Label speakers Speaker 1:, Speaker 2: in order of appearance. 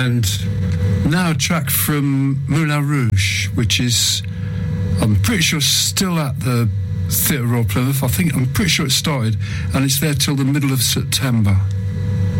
Speaker 1: and now a track from Moulin Rouge, which is, I'm pretty sure, still at the Theatre Royal Plymouth. I'm pretty sure it started, and it's there till the middle of September.